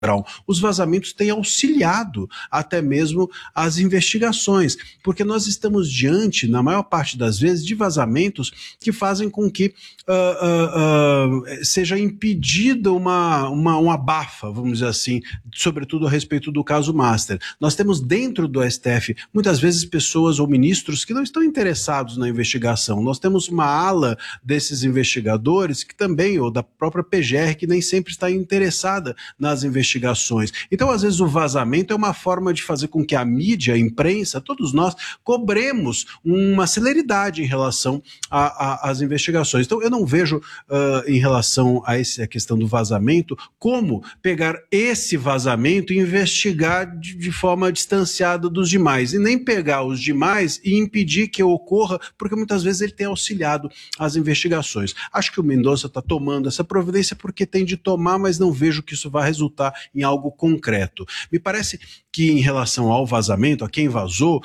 os vazamentos têm auxiliado até mesmo as investigações, porque nós estamos diante, na maior parte das vezes, de vazamentos que fazem com que seja impedida uma abafa, vamos dizer assim, sobretudo a respeito do caso Master. Nós temos dentro do STF, muitas vezes, pessoas ou ministros que não estão interessados na investigação. Nós temos uma ala desses investigadores que também, ou da própria PGR, que nem sempre está interessada nas investigações. Então, às vezes, o vazamento é uma forma de fazer com que a mídia, a imprensa, todos nós, cobremos uma celeridade em relação às investigações. Então, eu não vejo, em relação a questão do vazamento, como pegar esse vazamento e investigar de forma distanciada dos demais, e nem pegar os demais e impedir que ocorra, porque muitas vezes ele tem auxiliado as investigações. Acho que o Mendonça está tomando essa providência porque tem de tomar, mas não vejo que isso vai resultar em algo concreto. Me parece que, em relação ao vazamento, a quem vazou,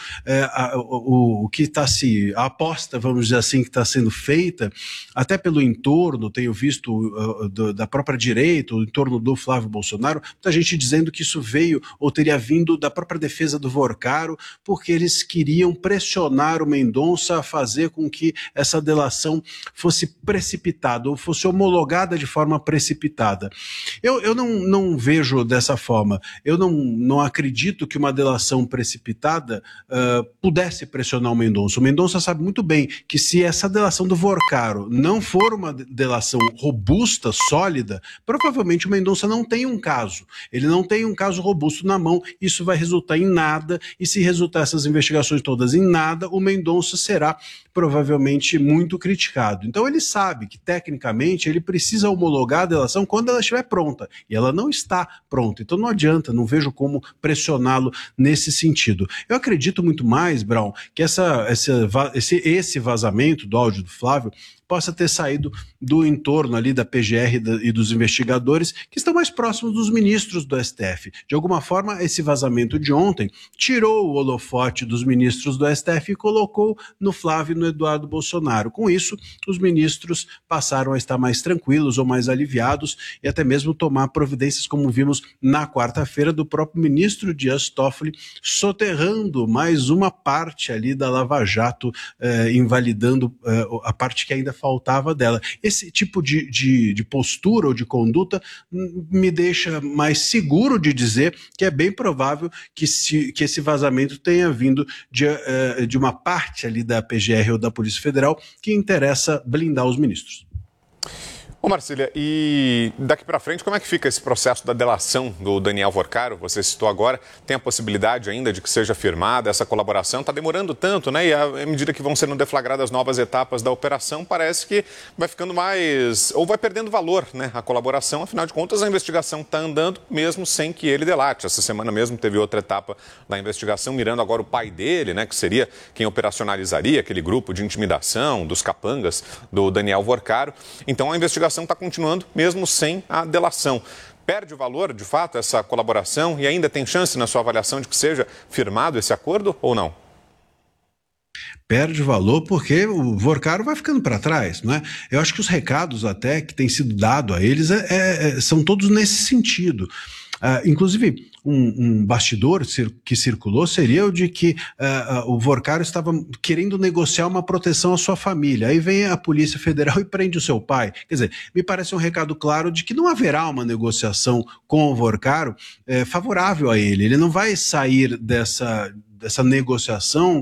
o que está a aposta, vamos dizer assim, que está sendo feita, até pelo entorno, tenho visto da própria direita, o entorno do Flávio Bolsonaro, muita gente dizendo que isso veio ou teria vindo da própria defesa do Vorcaro, porque eles queriam pressionar o Mendonça a fazer com que essa delação fosse precipitada, ou fosse homologada de forma precipitada. Eu não vejo dessa forma. Eu não acredito que uma delação precipitada pudesse pressionar o Mendonça. O Mendonça sabe muito bem que, se essa delação do Vorcaro não for uma delação robusta, sólida, provavelmente o Mendonça não tem um caso. Ele não tem um caso robusto na mão, isso vai resultar em nada, e se resultar essas investigações todas em nada, o Mendonça será provavelmente muito criticado. Então ele sabe que, tecnicamente, ele precisa homologar a delação quando ela estiver pronta, e ela não está pronta. Então não adianta, não vejo como pressioná-lo nesse sentido. Eu acredito muito mais, Brown, que esse vazamento do áudio do Flávio possa ter saído do entorno ali da PGR e dos investigadores que estão mais próximos dos ministros do STF. De alguma forma, esse vazamento de ontem tirou o holofote dos ministros do STF e colocou no Flávio e no Eduardo Bolsonaro. Com isso, os ministros passaram a estar mais tranquilos ou mais aliviados, e até mesmo tomar providências, como vimos na quarta-feira, do próprio ministro Dias Toffoli soterrando mais uma parte ali da Lava Jato, invalidando a parte que ainda faltava dela. Esse tipo de postura ou de conduta me deixa mais seguro de dizer que é bem provável que esse vazamento tenha vindo de uma parte ali da PGR ou da Polícia Federal que interessa blindar os ministros. Ô Marcília, e daqui para frente, como é que fica esse processo da delação do Daniel Vorcaro? Você citou agora, tem a possibilidade ainda de que seja firmada essa colaboração? Está demorando tanto, né? E à medida que vão sendo deflagradas novas etapas da operação, parece que vai ficando mais, ou vai perdendo valor, né? A colaboração, afinal de contas, a investigação está andando mesmo sem que ele delate. Essa semana mesmo teve outra etapa da investigação, mirando agora o pai dele, né? Que seria quem operacionalizaria aquele grupo de intimidação dos capangas do Daniel Vorcaro. Então a investigação está continuando mesmo sem a delação. Perde o valor, de fato, essa colaboração, e ainda tem chance, na sua avaliação, de que seja firmado esse acordo ou não? Perde valor porque o Vorcaro vai ficando para trás, não é? Eu acho que os recados até que têm sido dados a eles são todos nesse sentido. Inclusive, um bastidor que circulou seria o de que o Vorcaro estava querendo negociar uma proteção à sua família. Aí vem a Polícia Federal e prende o seu pai. Quer dizer, me parece um recado claro de que não haverá uma negociação com o Vorcaro favorável a ele. Ele não vai sair dessa negociação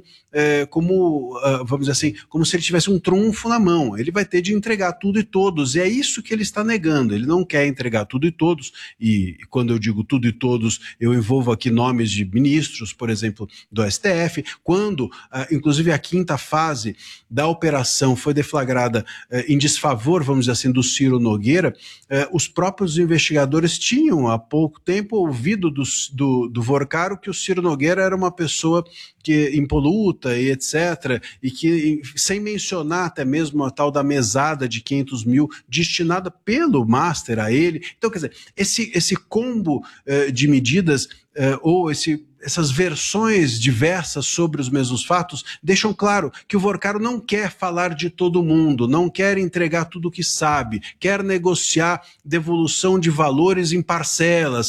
vamos dizer assim, como se ele tivesse um trunfo na mão. Ele vai ter de entregar tudo e todos, e é isso que ele está negando. Ele não quer entregar tudo e todos, e quando eu digo tudo e todos, eu envolvo aqui nomes de ministros, por exemplo, do STF. Quando, inclusive, a quinta fase da operação foi deflagrada em desfavor, vamos dizer assim, do Ciro Nogueira, os próprios investigadores tinham há pouco tempo ouvido do Vorcaro que o Ciro Nogueira era uma pessoa que impoluta e etc, e que, sem mencionar até mesmo a tal da mesada de 500 mil destinada pelo Master a ele. Então, quer dizer, esse combo de medidas ou esse essas versões diversas sobre os mesmos fatos deixam claro que o Vorcaro não quer falar de todo mundo, não quer entregar tudo o que sabe, quer negociar devolução de valores em parcelas,